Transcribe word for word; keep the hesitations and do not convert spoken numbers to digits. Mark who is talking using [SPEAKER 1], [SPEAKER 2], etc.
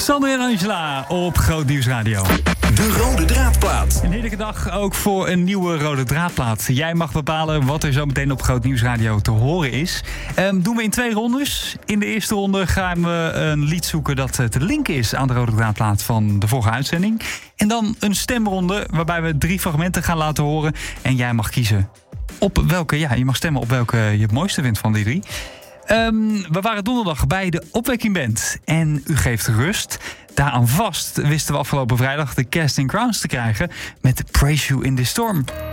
[SPEAKER 1] Sander en Angela op Groot Nieuws Radio.
[SPEAKER 2] De Rode Draadplaat.
[SPEAKER 1] Een heerlijke dag ook voor een nieuwe Rode Draadplaat. Jij mag bepalen wat er zo meteen op Groot Nieuws Radio te horen is. Um, doen we in twee rondes. In de eerste ronde gaan we een lied zoeken dat te linken is aan de Rode Draadplaat van de vorige uitzending. En dan een stemronde waarbij we drie fragmenten gaan laten horen. En jij mag kiezen op welke, ja, je mag stemmen op welke je het mooiste vindt van die drie. Um, we waren donderdag bij de Opwekking Band en u geeft rust. Daaraan vast wisten we afgelopen vrijdag de Casting Crowns te krijgen met Praise You in the Storm.